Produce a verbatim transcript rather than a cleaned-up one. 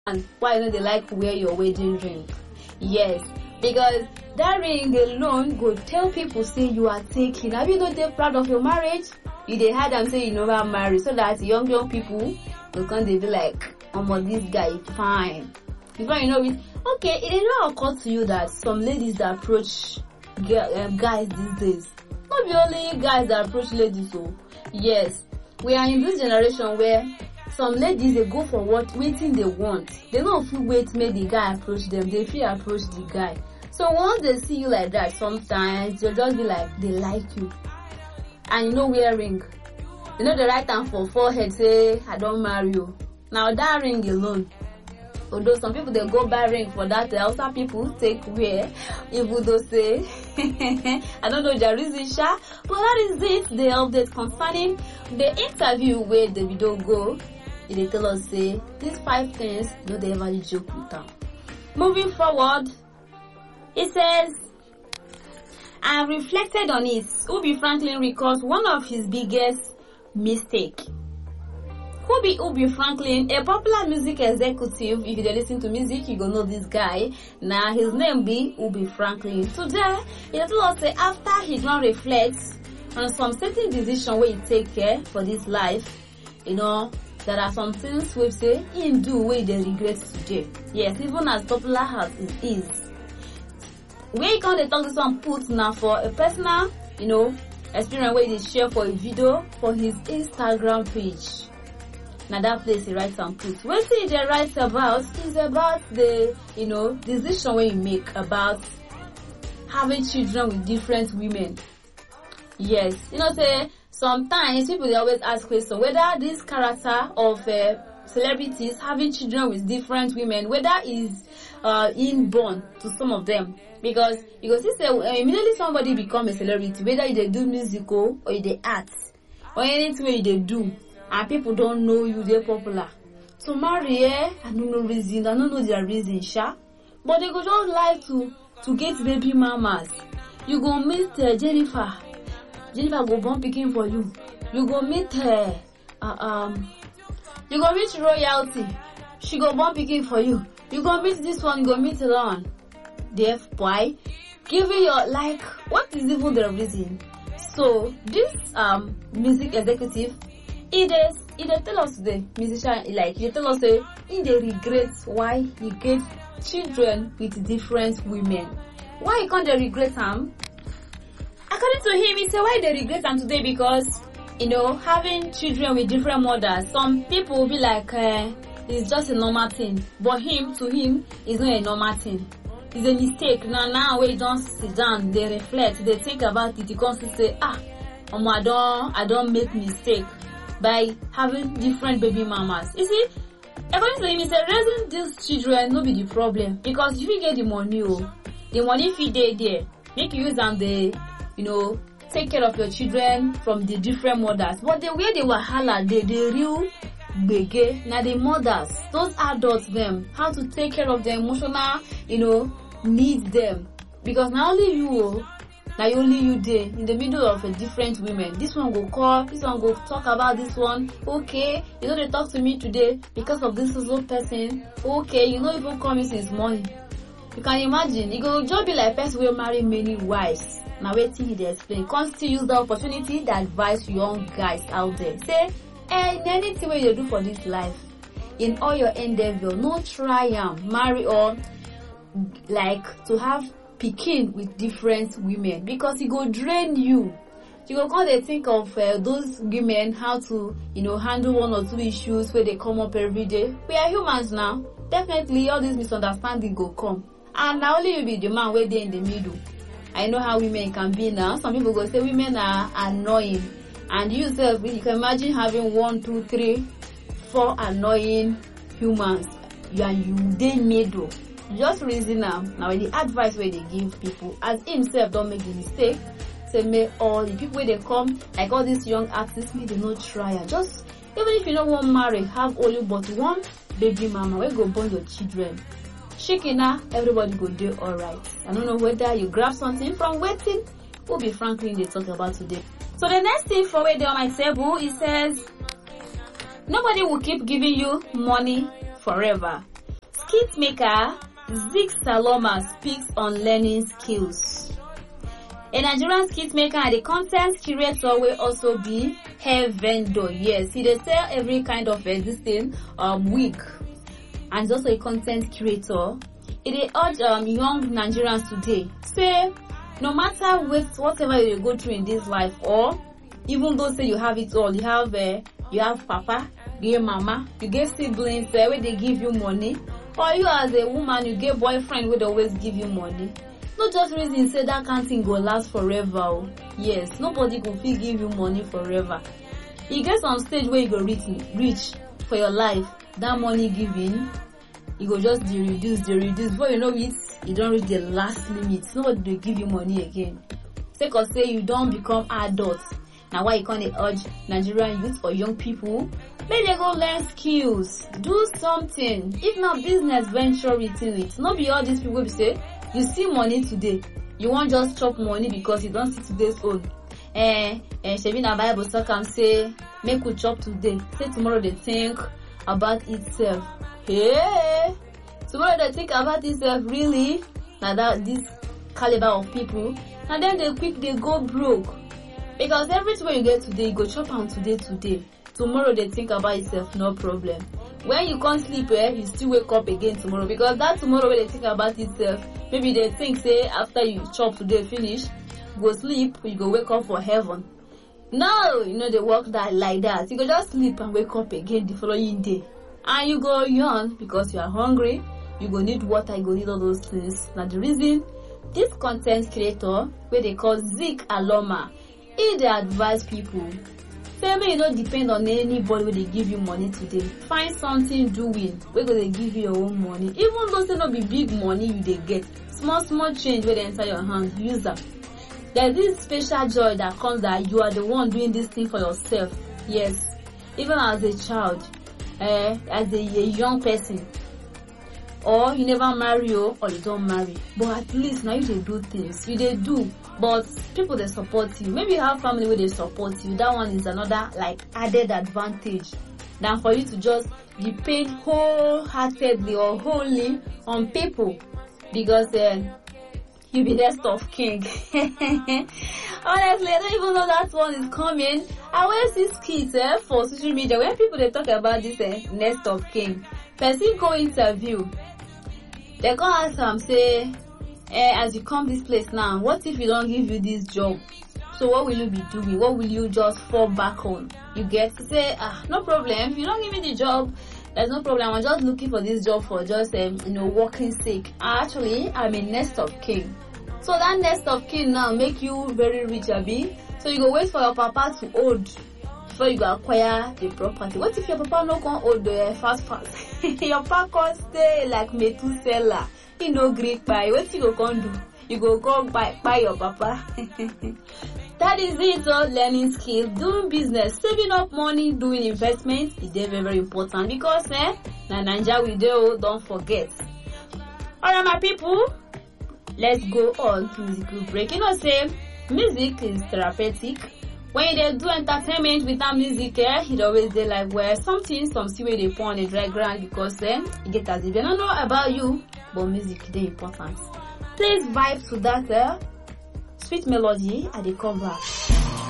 and why you know they like wear your wedding ring. Yes, because that ring alone go tell people say you are taking. Have you not dey proud of your marriage? You dey hide and say you never marry, so that young young people will come dey be like, omo, this guy fine. Before you know it, okay, it did not occur to you that some ladies that approach um, guys these days, not be only guys that approach ladies. So yes, we are in this generation where some ladies they go for what waiting they want. They don't feel wait make the guy approach them. They feel approach the guy. So once they see you like that, sometimes they'll just be like they like you, and you know wear ring. You know the right hand for forehead say I don't marry you. Now that ring alone. Although some people they go buy ring for that, also people take wear. Even though say I don't know the reason, sha, but that is it. The update concerning the interview where the video go. They tell us say these five things no they ever joke with them. Moving forward, it says, I reflected on it. Ubi Franklin recalls one of his biggest mistake. Ubi Ubi Franklin, a popular music executive. If you listen to music, you gonna know this guy. Now his name be Ubi Franklin. Today, he told us say after he gonna reflect on some certain decision where he take care for this life, you know, there are some things we say him do where they regret today. Yes, even as popular as it is. Where you can talk to some put now for a personal, you know, experience where they share for a video for his Instagram page. Now that place he writes and put. What he they writes about is about the, you know, decision where you make about having children with different women. Yes, you know, say sometimes people they always ask questions whether this character of uh, celebrities having children with different women, whether is uh, inborn to some of them. Because you go see say uh, immediately somebody become a celebrity, whether they do musical or they act or anything they do, and people don't know you, they're popular. So marry, eh? I don't know reason, I don't know their reason, sha. But they go just like to to get baby mamas. You go meet uh, Jennifer. Jennifer go born picking for you. You go meet her. Uh, um. You go meet royalty. She go born picking for you. You go meet this one. You go meet Lauren. Deaf boy, giving your like. What is even the reason? So this um music executive, he does he does tell us the musician like he tell us say he dey regret why he gets children with different women. Why he can't they regret them? According to him, he said why they regret them today because, you know, having children with different mothers, some people will be like, uh, it's just a normal thing. But him, to him, it's not a normal thing. It's a mistake. Now, now, when you don't sit down, they reflect, they think about it, you can't say, ah, um, I don't, I don't make mistake by having different baby mamas. You see, according to him, he said raising these children no be the problem. Because if you get the money, oh, the money if you dey there, make you use and the you know, take care of your children from the different mothers. But the way they were wahala, they the real gbege, now the mothers, those adults them, how to take care of the emotional, you know, needs them. Because not only you, now only you there in the middle of a different women. This one go call, this one go talk about this one. Okay, you know they talk to me today because of this little person. Okay, you know even call me since morning. You can imagine, you go just be like person will marry many wives. Now waiting they explain. Can't still use the opportunity to advise young guys out there. Say, eh, in anything way you do for this life, in all your endeavor, no try and marry or like to have pikin with different women because it go drain you. You go come they think of uh, those women how to, you know, handle one or two issues where they come up every day. We are humans now. Definitely all this misunderstanding go come. And now only you be the man where they in the middle. I know how women can be now. Some people go say women are annoying. And you yourself, you can imagine having one, two, three, four annoying humans. You and you they middle. Just reason now. Now the advice where they give people, as himself don't make the mistake. Say may all the people where they come, like all these young artists, may they not try it. Just even if you don't want to marry, have only but one baby mama. Where go born your children. Shikina, everybody go do alright. I don't know whether you grab something from waiting. Ubi Franklin they talk about today. So the next thing for where they on my table, it says nobody will keep giving you money forever. skit maker Zik Saloma speaks on learning skills. A Nigerian skit maker and a content curator will also be hair vendor. Yes, he dey sell every kind of uh, this thing, um, wig, and he's also a content curator. He dey urge um, young Nigerians today, say, no matter what, whatever you go through in this life, or even though say you have it all, you have uh, you have papa, you get mama, you get siblings uh, where they give you money, or you as a woman you get boyfriend where they always give you money. No just reason say that kind thing go last forever. Oh. Yes, nobody go fit give you money forever. You get some stage where you go reach reach for your life, that money giving, you go just dey reduce, dey reduce. Before you know it, you don't reach the last limit. Nobody will give you money again. Say cause say you don't become adult. Now why you can't urge Nigerian youth or young people, make they go learn skills, do something. If not business venture within it. Not be all these people be say, you see money today, you won't just chop money because you don't see today's own. Eh, eh, Shevina Bible Sakam say, make we chop today. Say tomorrow they think about itself. Hey, tomorrow they think about itself really. Now that this caliber of people, and then they quick they go broke. Because everything you get today, you go chop on today, today. Tomorrow they think about itself, no problem. When you can't sleep, eh, you still wake up again tomorrow. Because that tomorrow when they think about itself, maybe they think, say, after you chop today, finish, go sleep, you go wake up for heaven. No, you know, they work that like that. You go just sleep and wake up again the following day. And you go yawn because you are hungry. You go need water, you go need all those things. Now the reason, this content creator, where they call Zik Aloma, he dey advise people, say make you no depend on anybody wey dey give you money today. Find something doing wey go dey give you your own money. Even though say no be big money you dey get, small small change wey dey enter your hand, use am. There's this special joy that comes that you are the one doing this thing for yourself. Yes, even as a child, eh, as a, a young person, or you never marry or you don't marry, but at least now you dey do things, you dey do. But people they support you. Maybe you have family where they support you. That one is another like added advantage than for you to just depend wholeheartedly or wholly on people, because uh, you be next of king. Honestly, I don't even know that one is coming. I always see skits eh, for social media when people they talk about this uh, next of king. Person go interview, they go ask them say, Eh, as you come this place now, what if you don't give you this job? So what will you be doing? What will you just fall back on? You get to say, ah, no problem. If you don't give me the job, there's no problem. I'm just looking for this job for just, um, you know, working sake. Actually, I'm a nest of king. So that nest of king now make you very rich, Abi. So you go wait for your papa to old before you go acquire the property. What if your papa no can old uh, fast fast? Your papa can stay like Methuselah. He no Greek buy. What you go con do? You go go buy buy your papa. That is it. So learning skills, doing business, saving up money, doing investment is very very important because eh, na Naija we do. Don't forget. Alright, my people, let's go on to musical break. You know, say music is therapeutic. When they do entertainment without music, eh, it always they like where something, some see where they put on the dry ground because eh, you get as if I don't know about you, but music is important. Please vibe to that eh, sweet melody at the cover.